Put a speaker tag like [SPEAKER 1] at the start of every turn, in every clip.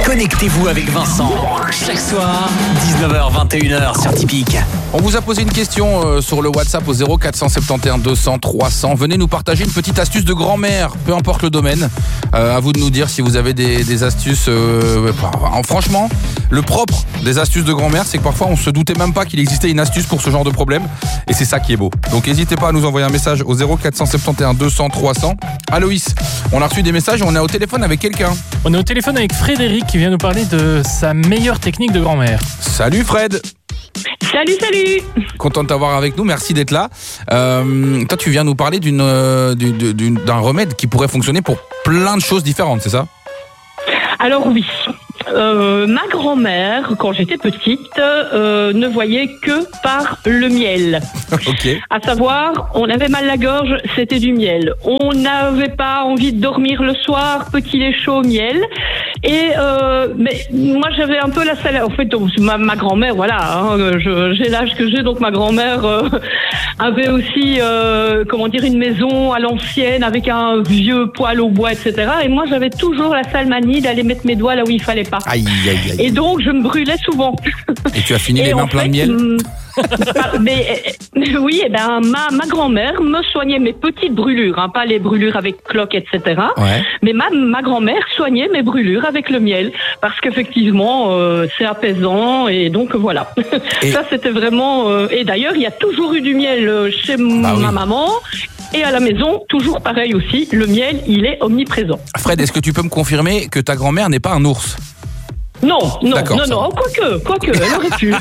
[SPEAKER 1] Connectez-vous avec Vincent. Chaque soir, 19h-21h sur Tipeee.
[SPEAKER 2] On vous a posé une question sur le WhatsApp au 0471 200 300. Venez nous partager une petite astuce de grand-mère, peu importe le domaine. À vous de nous dire si vous avez des astuces. Franchement, le propre des astuces de grand-mère, c'est que parfois on se doutait même pas qu'il existait une astuce pour ce genre de problème. Et c'est ça qui est beau. Donc n'hésitez pas à nous envoyer un message au 0471 200 300. Aloïs, on a reçu des messages et on est au téléphone avec quelqu'un.
[SPEAKER 3] On est au téléphone avec Frédéric qui vient nous parler de sa meilleure technique de grand-mère.
[SPEAKER 2] Salut Fred.
[SPEAKER 4] Salut.
[SPEAKER 2] Content de t'avoir avec nous, merci d'être là. Toi, tu viens nous parler d'un remède qui pourrait fonctionner pour plein de choses différentes, c'est ça ?
[SPEAKER 4] Alors oui, ma grand-mère, quand j'étais petite, ne voyait que par le miel.
[SPEAKER 2] Ok.
[SPEAKER 4] À savoir, on avait mal à la gorge, c'était du miel. On n'avait pas envie de dormir le soir, petit lait chaud, miel. Et mais moi j'avais un peu la salle. En fait, ma grand-mère, voilà, j'ai l'âge que j'ai, donc ma grand-mère avait aussi, une maison à l'ancienne avec un vieux poêle au bois, etc. Et moi j'avais toujours la sale manie d'aller mettre mes doigts là où il fallait pas.
[SPEAKER 2] Aïe.
[SPEAKER 4] Et donc je me brûlais souvent.
[SPEAKER 2] Et tu as fini les mains pleines de miel ?
[SPEAKER 4] Mais oui, ma grand-mère me soignait mes petites brûlures, pas les brûlures avec cloque, etc.
[SPEAKER 2] Ouais.
[SPEAKER 4] Mais ma grand-mère soignait mes brûlures avec le miel, parce qu'effectivement, c'est apaisant, et donc voilà. Et ça, c'était vraiment... et d'ailleurs, il y a toujours eu du miel chez ma maman, et à la maison, toujours pareil aussi, le miel, il est omniprésent.
[SPEAKER 2] Fred, est-ce que tu peux me confirmer que ta grand-mère n'est pas un ours ?
[SPEAKER 4] Non,
[SPEAKER 2] D'accord,
[SPEAKER 4] quoique, elle aurait pu.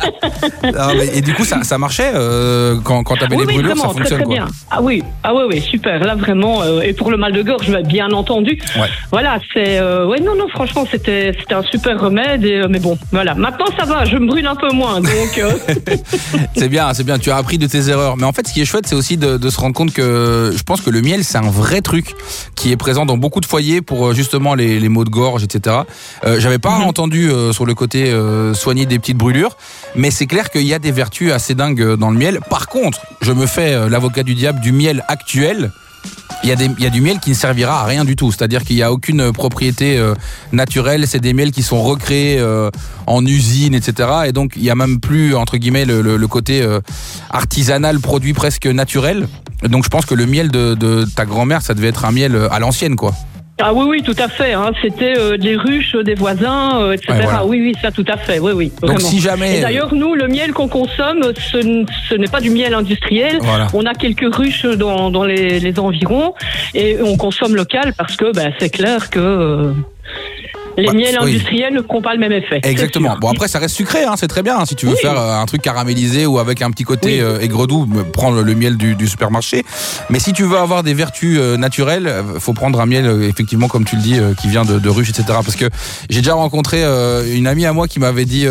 [SPEAKER 2] Et du coup, ça marchait quand t'avais les brûlures,
[SPEAKER 4] vraiment,
[SPEAKER 2] ça fonctionne
[SPEAKER 4] très
[SPEAKER 2] quoi.
[SPEAKER 4] bien. Ah oui, super. Là vraiment, et pour le mal de gorge, bien entendu.
[SPEAKER 2] Ouais.
[SPEAKER 4] Voilà, c'est franchement, c'était un super remède. Mais bon, voilà. Maintenant, ça va, je me brûle un peu moins, donc.
[SPEAKER 2] C'est bien. Tu as appris de tes erreurs. Mais en fait, ce qui est chouette, c'est aussi de se rendre compte que je pense que le miel, c'est un vrai truc qui est présent dans beaucoup de foyers pour justement les maux de gorge, etc. J'avais pas entendu sur le côté soigner des petites brûlures, mais c'est clair qu'il y a des vertus assez dingues dans le miel. Par contre, je me fais l'avocat du diable du miel actuel. Il y a du miel qui ne servira à rien du tout, c'est-à-dire qu'il n'y a aucune propriété naturelle, c'est des miels qui sont recréés en usine, etc. Et donc il n'y a même plus, entre guillemets, le côté artisanal, produit presque naturel. Donc je pense que le miel de ta grand-mère, ça devait être un miel à l'ancienne, quoi.
[SPEAKER 4] Ah oui, tout à fait. C'était des ruches des voisins, etc.
[SPEAKER 2] Ouais, voilà.
[SPEAKER 4] Oui, ça, tout à fait. Oui,
[SPEAKER 2] donc
[SPEAKER 4] vraiment.
[SPEAKER 2] si jamais...
[SPEAKER 4] Et d'ailleurs, nous, le miel qu'on consomme, ce n'est pas du miel industriel.
[SPEAKER 2] Voilà.
[SPEAKER 4] On a quelques ruches dans les environs et on consomme local parce que c'est clair que... les miels industriels ne feront pas le même effet.
[SPEAKER 2] Exactement. Bon, après, ça reste sucré, c'est très bien. Si tu veux faire un truc caramélisé ou avec un petit côté aigre-doux, prends le miel du supermarché. Mais si tu veux avoir des vertus naturelles, faut prendre un miel, effectivement, comme tu le dis, qui vient de ruches, etc. Parce que j'ai déjà rencontré une amie à moi qui m'avait dit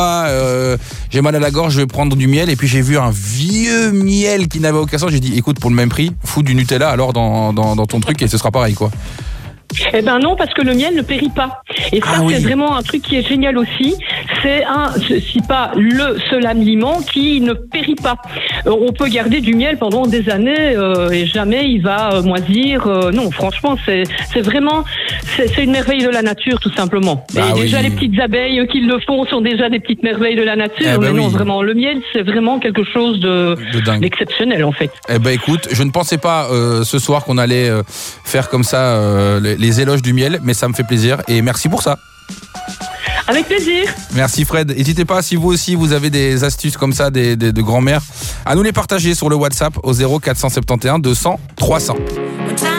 [SPEAKER 2] j'ai mal à la gorge, je vais prendre du miel. Et puis j'ai vu un vieux miel qui n'avait aucun sens. J'ai dit, écoute, pour le même prix, fous du Nutella alors dans ton truc et ce sera pareil, quoi.
[SPEAKER 4] Eh ben non, parce que le miel ne périt pas. Et ça, c'est vraiment un truc qui est génial aussi. C'est si pas le seul aliment qui ne périt pas. On peut garder du miel pendant des années et jamais il va moisir. Non, franchement, c'est vraiment, c'est une merveille de la nature, tout simplement. Et déjà, les petites abeilles qui le font sont déjà des petites merveilles de la nature. Mais non, vraiment, le miel, c'est vraiment quelque chose d'exceptionnel, en fait.
[SPEAKER 2] Eh ben, écoute, je ne pensais pas ce soir qu'on allait faire comme ça les éloges du miel, mais ça me fait plaisir et merci pour ça.
[SPEAKER 4] Avec plaisir.
[SPEAKER 2] Merci Fred. N'hésitez pas, si vous aussi vous avez des astuces comme ça de grand-mère, à nous les partager sur le WhatsApp au 0471 200 300.